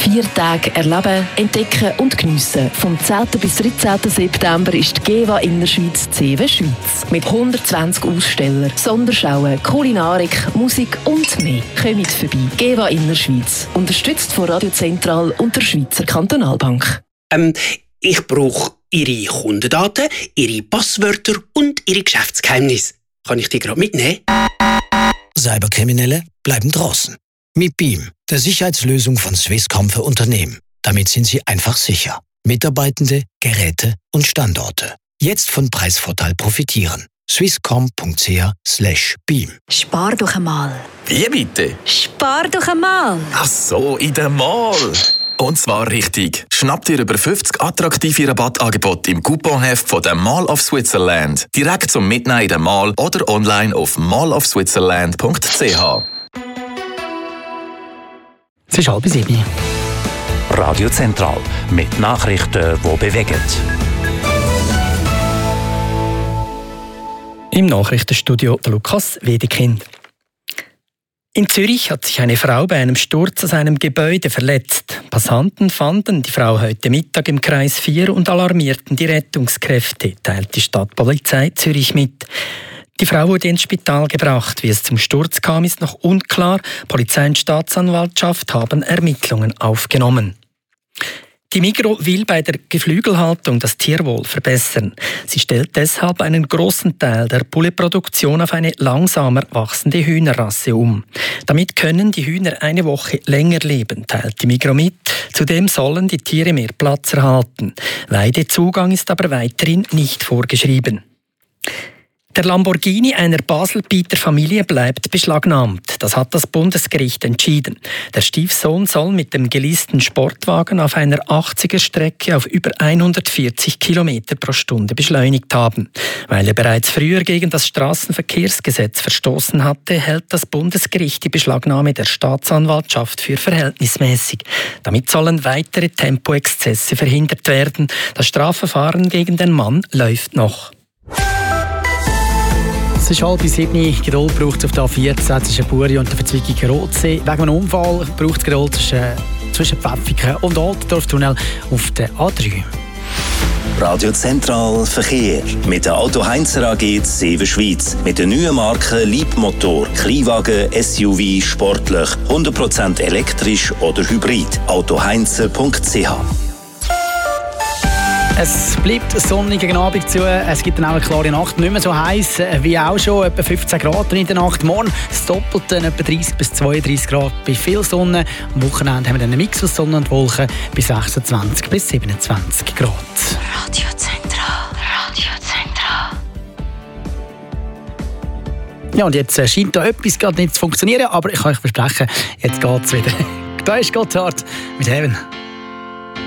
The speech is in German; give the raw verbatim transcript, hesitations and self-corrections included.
Vier Tage erleben, entdecken und geniessen. Vom zehnten bis dreizehnten September ist die GEWA Innerschweiz C W Schweiz. Mit hundertzwanzig Ausstellern, Sonderschauen, Kulinarik, Musik und mehr. Kommt vorbei. GEWA Innerschweiz. Unterstützt von Radio Zentral und der Schweizer Kantonalbank. Ähm, ich brauche Ihre Kundendaten, Ihre Passwörter und Ihre Geschäftsgeheimnisse. Kann ich die gerade mitnehmen? Cyberkriminelle bleiben draußen. Mit Beam, der Sicherheitslösung von Swisscom für Unternehmen. Damit sind Sie einfach sicher. Mitarbeitende, Geräte und Standorte. Jetzt von Preisvorteil profitieren. swisscom.ch slash beam. Spar doch einmal. Wie bitte? Spar doch einmal. Ach so, in der Mall. Und zwar richtig. Schnapp dir über fünfzig attraktive Rabattangebote im Couponheft von der Mall of Switzerland. Direkt zum Mitnehmen in der Mall oder online auf mall of switzerland punkt c h. Es ist halb sieben. Radio Zentral mit Nachrichten, die bewegen. Im Nachrichtenstudio der Lukas Wedekind. In Zürich hat sich eine Frau bei einem Sturz aus einem Gebäude verletzt. Passanten fanden die Frau heute Mittag im Kreis vier und alarmierten die Rettungskräfte, teilt die Stadtpolizei Zürich mit. Die Frau wurde ins Spital gebracht. Wie es zum Sturz kam, ist noch unklar. Polizei und Staatsanwaltschaft haben Ermittlungen aufgenommen. Die Migros will bei der Geflügelhaltung das Tierwohl verbessern. Sie stellt deshalb einen grossen Teil der Pouletproduktion auf eine langsamer wachsende Hühnerrasse um. Damit können die Hühner eine Woche länger leben, teilt die Migros mit. Zudem sollen die Tiere mehr Platz erhalten. Weidezugang ist aber weiterhin nicht vorgeschrieben. Der Lamborghini einer Baselbieter Familie bleibt beschlagnahmt. Das hat das Bundesgericht entschieden. Der Stiefsohn soll mit dem geleasten Sportwagen auf einer achtziger-Strecke auf über hundertvierzig Kilometer pro Stunde beschleunigt haben. Weil er bereits früher gegen das Straßenverkehrsgesetz verstoßen hatte, hält das Bundesgericht die Beschlagnahme der Staatsanwaltschaft für verhältnismäßig. Damit sollen weitere Tempoexzesse verhindert werden. Das Strafverfahren gegen den Mann läuft noch. Es ist halb sieben. Geduld braucht es auf der A vierzehn zwischen Buri und der Verzweigung Rotsee. Wegen einem Unfall braucht es Geduld zwischen, zwischen Pfäffiken und Altdorftunnel auf der A drei. Radio Zentral Verkehr mit der Auto Heinzer A G C W Schweiz. Mit den neuen Marken Leapmotor, Kleinwagen, S U V, sportlich, hundert Prozent elektrisch oder hybrid. auto heinzer punkt c h. Es bleibt sonnig gegen Abend zu. Es gibt dann auch eine klare Nacht. Nicht mehr so heiß wie auch schon. Etwa fünfzehn Grad in der Nacht. Morgen das Doppelte, etwa dreißig bis zweiunddreißig Grad bei viel Sonne. Am Wochenende haben wir dann einen Mix aus Sonne und Wolken bis sechsundzwanzig bis siebenundzwanzig Grad. Radio Zentral. Radio Zentral. Ja, und jetzt scheint da etwas gerade nicht zu funktionieren. Aber ich kann euch versprechen, jetzt geht es wieder. Da ist Gotthard mit Heaven.